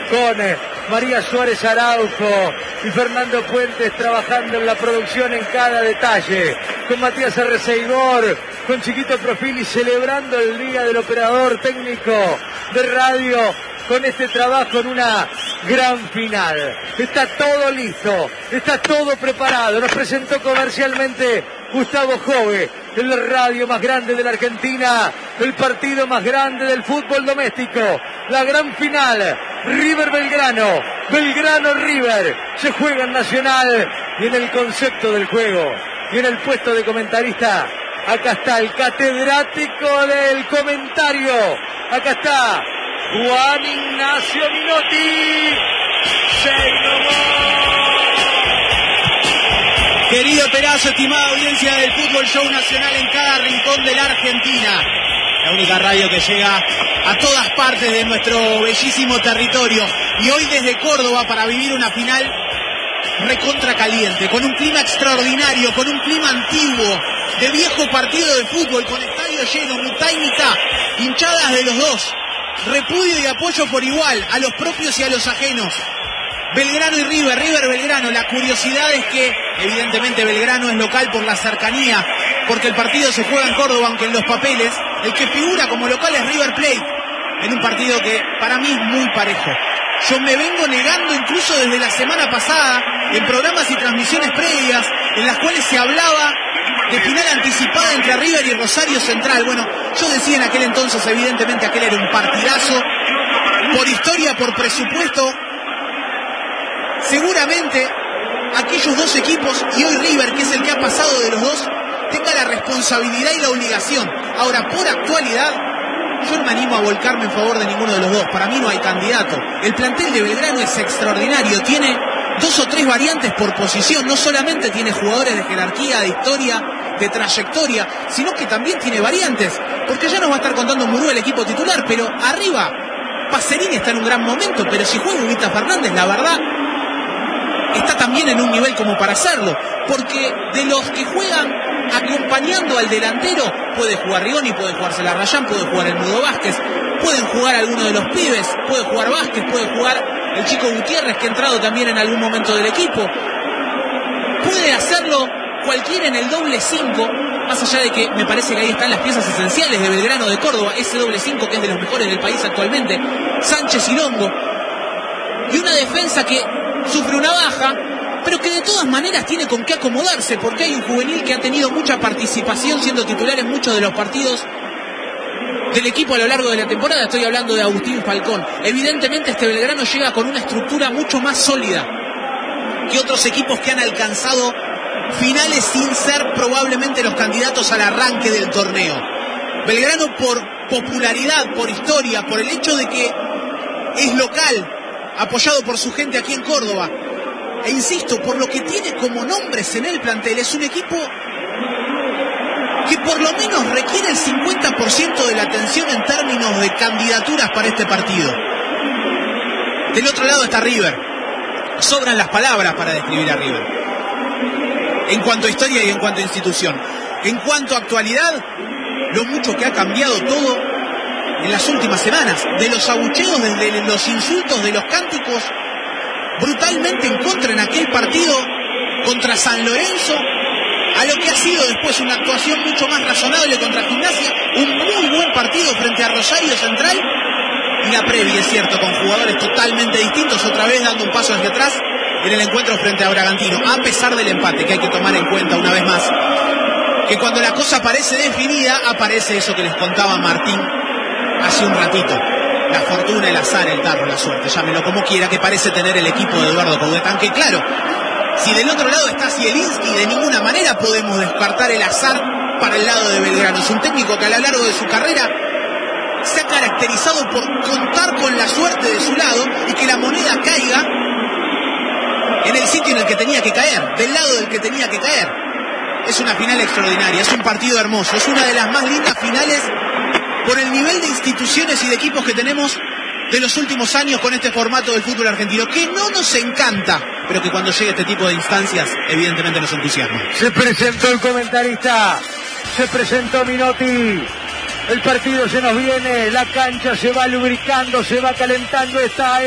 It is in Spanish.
con María Suárez Araujo y Fernando Puentes trabajando en la producción en cada detalle, con Matías Arreceigor, con Chiquito Profili celebrando el día del operador técnico de radio, con este trabajo en una gran final. Está todo listo, está todo preparado. Nos presentó comercialmente Gustavo Jove, en la radio más grande de la Argentina, el partido más grande del fútbol doméstico, la gran final, River Belgrano, Belgrano River, se juega en Nacional, y en el concepto del juego, y en el puesto de comentarista, acá está el catedrático del comentario, acá está Juan Ignacio Minotti. Querido Perazo, estimada audiencia del Fútbol Show Nacional en cada rincón de la Argentina, la única radio que llega a todas partes de nuestro bellísimo territorio, y hoy desde Córdoba para vivir una final recontra caliente, con un clima extraordinario, con un clima antiguo, de viejo partido de fútbol, con estadio lleno, mitad y mitad, hinchadas de los dos, repudio y apoyo por igual a los propios y a los ajenos. Belgrano y River, River-Belgrano. La curiosidad es que evidentemente Belgrano es local por la cercanía, porque el partido se juega en Córdoba, aunque en los papeles el que figura como local es River Plate, en un partido que para mí es muy parejo. Yo me vengo negando incluso desde la semana pasada en programas y transmisiones previas en las cuales se hablaba de final anticipada entre River y Rosario Central. Bueno, yo decía en aquel entonces, evidentemente aquel era un partidazo, por historia, por presupuesto, seguramente aquellos dos equipos, y hoy River, que es el que ha pasado de los dos, tenga la responsabilidad y la obligación. Ahora, por actualidad, yo no me animo a volcarme en favor de ninguno de los dos. Para mí no hay candidato. El plantel de Belgrano es extraordinario, tiene 2 o 3 variantes por posición, no solamente tiene jugadores de jerarquía, de historia, de trayectoria, sino que también tiene variantes, porque ya nos va a estar contando Murú el equipo titular, pero arriba Pacerini está en un gran momento, pero si juega Huguita Fernández, la verdad, está también en un nivel como para hacerlo, porque de los que juegan acompañando al delantero, puede jugar Rigoni, puede jugar Celarrayán, puede jugar el Mudo Vázquez, pueden jugar algunos de los pibes, puede jugar Vázquez, puede jugar el chico Gutiérrez, que ha entrado también en algún momento del equipo, puede hacerlo cualquiera en el doble 5, más allá de que me parece que ahí están las piezas esenciales de Belgrano de Córdoba, ese doble 5 que es de los mejores del país actualmente, Sánchez y Longo, y una defensa que sufre una baja, pero que de todas maneras tiene con qué acomodarse, porque hay un juvenil que ha tenido mucha participación siendo titular en muchos de los partidos del equipo a lo largo de la temporada. Estoy hablando de Agustín Falcón. Evidentemente este Belgrano llega con una estructura mucho más sólida que otros equipos que han alcanzado finales sin ser probablemente los candidatos al arranque del torneo. Belgrano, por popularidad, por historia, por el hecho de que es local, apoyado por su gente aquí en Córdoba, e insisto, por lo que tiene como nombres en el plantel, es un equipo que por lo menos requiere el 50% de la atención en términos de candidaturas para este partido. Del otro lado está River. Sobran las palabras para describir a River, en cuanto a historia y en cuanto a institución. En cuanto a actualidad, lo mucho que ha cambiado todo en las últimas semanas, de los abucheos, desde los insultos, de los cánticos brutalmente en contra en aquel partido contra San Lorenzo, a lo que ha sido después una actuación mucho más razonable contra Gimnasia, un muy buen partido frente a Rosario Central, y la previa, es cierto, con jugadores totalmente distintos, otra vez dando un paso hacia atrás en el encuentro frente a Bragantino, a pesar del empate, que hay que tomar en cuenta una vez más, que cuando la cosa parece definida, aparece eso que les contaba Martín hace un ratito: la fortuna, el azar, el tarro, la suerte, llámelo como quiera, que parece tener el equipo de Eduardo Coudet. Que claro, si del otro lado está Zielinski, de ninguna manera podemos descartar el azar para el lado de Belgrano. Es un técnico que a lo largo de su carrera se ha caracterizado por contar con la suerte de su lado y que la moneda caiga en el sitio en el que tenía que caer, del lado del que tenía que caer. Es una final extraordinaria, es un partido hermoso, es una de las más lindas finales por el nivel de instituciones y de equipos que tenemos de los últimos años con este formato del fútbol argentino, que no nos encanta, pero que cuando llegue este tipo de instancias evidentemente nos entusiasma. Se presentó el comentarista, se presentó Minotti, el partido se nos viene, la cancha se va lubricando, se va calentando, está